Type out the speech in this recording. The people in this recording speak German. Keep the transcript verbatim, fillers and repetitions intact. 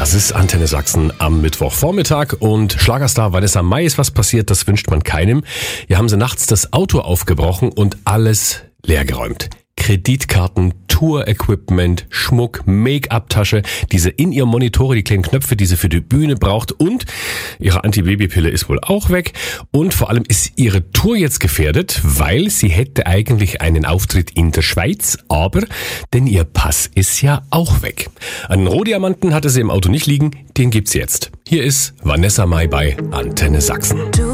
Das ist Antenne Sachsen am Mittwochvormittag und Schlagerstar Vanessa Mai ist was passiert, das wünscht man keinem. Hier haben sie nachts das Auto aufgebrochen und alles leergeräumt. Kreditkarten, Tour-Equipment, Schmuck, Make-up-Tasche, diese in ihr Monitore, die kleinen Knöpfe, die sie für die Bühne braucht und ihre Antibabypille ist wohl auch weg und vor allem ist ihre Tour jetzt gefährdet, weil sie hätte eigentlich einen Auftritt in der Schweiz, aber denn ihr Pass ist ja auch weg. Einen Rohdiamanten hatte sie im Auto nicht liegen, den gibt's jetzt. Hier ist Vanessa Mai bei Antenne Sachsen.